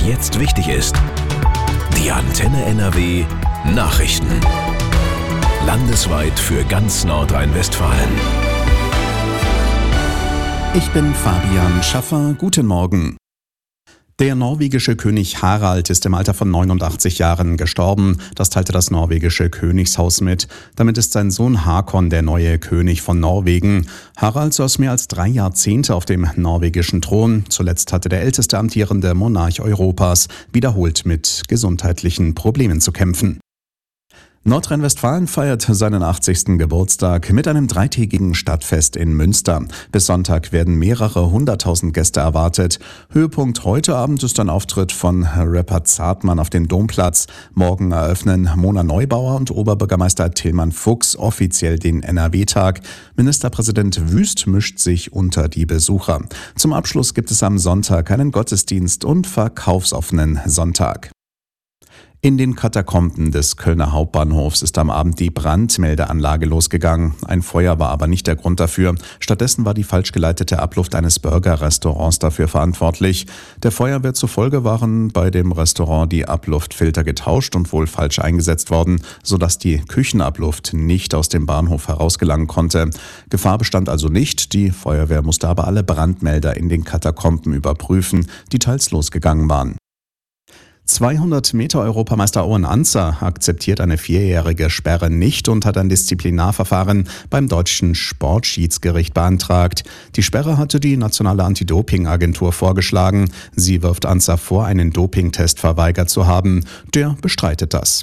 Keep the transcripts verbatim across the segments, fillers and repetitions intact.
jetzt wichtig ist. Die Antenne N R W Nachrichten. Landesweit für ganz Nordrhein-Westfalen. Ich bin Fabian Schaffer. Guten Morgen. Der norwegische König Harald ist im Alter von neunundachtzig Jahren gestorben. Das teilte das norwegische Königshaus mit. Damit ist sein Sohn Hakon der neue König von Norwegen. Harald saß mehr als drei Jahrzehnte auf dem norwegischen Thron. Zuletzt hatte der älteste amtierende Monarch Europas wiederholt mit gesundheitlichen Problemen zu kämpfen. Nordrhein-Westfalen feiert seinen achtzigsten Geburtstag mit einem dreitägigen Stadtfest in Münster. Bis Sonntag werden mehrere hunderttausend Gäste erwartet. Höhepunkt heute Abend ist ein Auftritt von Rapper Zartmann auf dem Domplatz. Morgen eröffnen Mona Neubauer und Oberbürgermeister Tillmann Fuchs offiziell den N R W-Tag. Ministerpräsident Wüst mischt sich unter die Besucher. Zum Abschluss gibt es am Sonntag einen Gottesdienst und verkaufsoffenen Sonntag. In den Katakomben des Kölner Hauptbahnhofs ist am Abend die Brandmeldeanlage losgegangen. Ein Feuer war aber nicht der Grund dafür. Stattdessen war die falsch geleitete Abluft eines Burger-Restaurants dafür verantwortlich. Der Feuerwehr zufolge waren bei dem Restaurant die Abluftfilter getauscht und wohl falsch eingesetzt worden, sodass die Küchenabluft nicht aus dem Bahnhof herausgelangen konnte. Gefahr bestand also nicht. Die Feuerwehr musste aber alle Brandmelder in den Katakomben überprüfen, die teils losgegangen waren. zweihundert Meter Europameister Owen Anzer akzeptiert eine vierjährige Sperre nicht und hat ein Disziplinarverfahren beim deutschen Sportschiedsgericht beantragt. Die Sperre hatte die nationale Anti-Doping-Agentur vorgeschlagen. Sie wirft Anzer vor, einen Dopingtest verweigert zu haben. Der bestreitet das.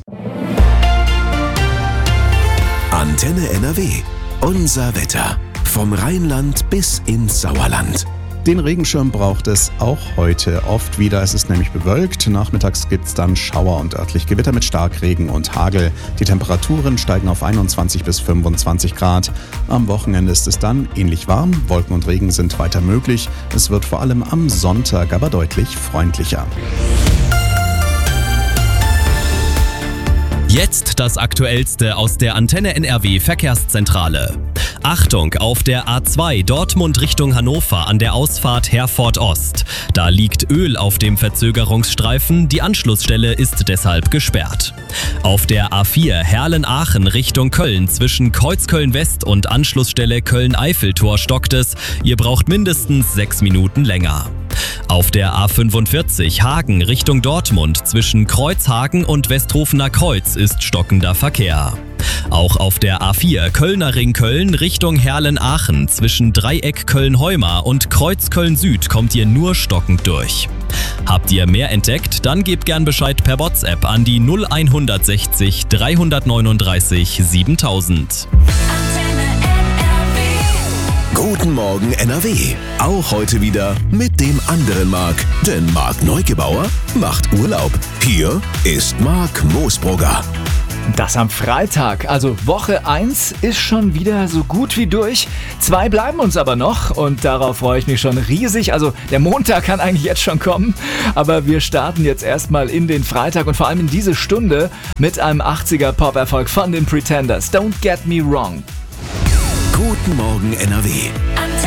Antenne N R W. Unser Wetter. Vom Rheinland bis ins Sauerland. Den Regenschirm braucht es auch heute oft wieder. Es ist nämlich bewölkt. Nachmittags gibt es dann Schauer und örtlich Gewitter mit Starkregen und Hagel. Die Temperaturen steigen auf einundzwanzig bis fünfundzwanzig Grad. Am Wochenende ist es dann ähnlich warm. Wolken und Regen sind weiter möglich. Es wird vor allem am Sonntag aber deutlich freundlicher. Jetzt das Aktuellste aus der Antenne N R W Verkehrszentrale. Achtung, auf der A zwei Dortmund Richtung Hannover an der Ausfahrt Herford Ost. Da liegt Öl auf dem Verzögerungsstreifen, die Anschlussstelle ist deshalb gesperrt. Auf der A vier Herlen-Aachen Richtung Köln zwischen Kreuzköln West und Anschlussstelle Köln-Eiffeltor stockt es. Ihr braucht mindestens sechs Minuten länger. Auf der A fünfundvierzig Hagen Richtung Dortmund zwischen Kreuzhagen und Westhofener Kreuz ist stockender Verkehr. Auch auf der A vier Kölner Ring Köln Richtung Herlen-Aachen zwischen Dreieck Köln-Heumar und Kreuz Köln-Süd kommt ihr nur stockend durch. Habt ihr mehr entdeckt? Dann gebt gern Bescheid per WhatsApp an die null sechs null drei neun drei siebentausend. Guten Morgen N R W. Auch heute wieder mit dem anderen Marc. Denn Marc Neugebauer macht Urlaub. Hier ist Marc Moosbrugger. Das am Freitag, also Woche eins, ist schon wieder so gut wie durch. Zwei bleiben uns aber noch und darauf freue ich mich schon riesig. Also der Montag kann eigentlich jetzt schon kommen, aber wir starten jetzt erstmal in den Freitag und vor allem in diese Stunde mit einem achtziger Pop-Erfolg von den Pretenders. Don't Get Me Wrong. Guten Morgen N R W.